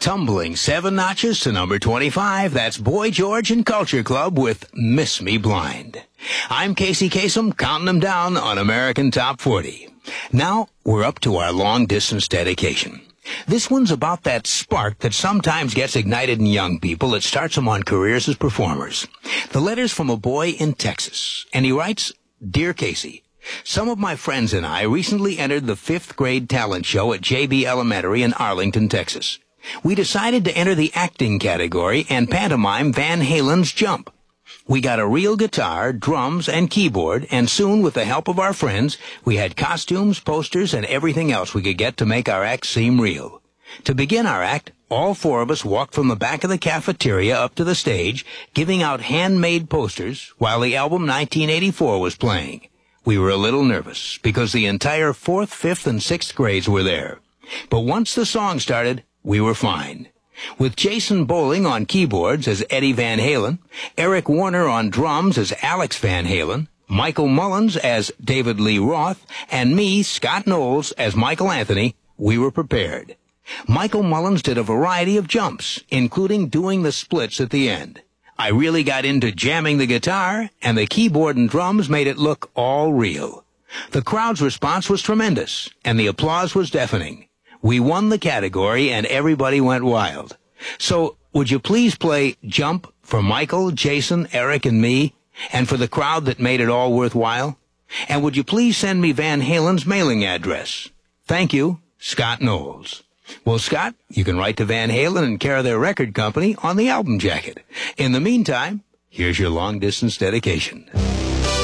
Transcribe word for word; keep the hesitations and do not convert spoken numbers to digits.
Tumbling seven notches to number twenty-five, that's Boy George and Culture Club with Miss Me Blind. I'm Casey Kasem, counting them down on American Top forty. Now, we're up to our long-distance dedication. This one's about that spark that sometimes gets ignited in young people that starts them on careers as performers. The letter's from a boy in Texas, and he writes, Dear Casey, some of my friends and I recently entered the fifth grade talent show at J B Elementary in Arlington, Texas. We decided to enter the acting category and pantomime Van Halen's Jump. We got a real guitar, drums, and keyboard, and soon, with the help of our friends, we had costumes, posters, and everything else we could get to make our act seem real. To begin our act, all four of us walked from the back of the cafeteria up to the stage, giving out handmade posters, while the album nineteen eighty-four was playing. We were a little nervous, because the entire fourth, fifth, and sixth grades were there. But once the song started, we were fine. With Jason Bowling on keyboards as Eddie Van Halen, Eric Warner on drums as Alex Van Halen, Michael Mullins as David Lee Roth, and me, Scott Knowles, as Michael Anthony, we were prepared. Michael Mullins did a variety of jumps, including doing the splits at the end. I really got into jamming the guitar, and the keyboard and drums made it look all real. The crowd's response was tremendous, and the applause was deafening. We won the category, and everybody went wild. So, would you please play Jump for Michael, Jason, Eric, and me, and for the crowd that made it all worthwhile? And would you please send me Van Halen's mailing address? Thank you, Scott Knowles. Well, Scott, you can write to Van Halen and care of their record company on the album jacket. In the meantime, here's your long-distance dedication.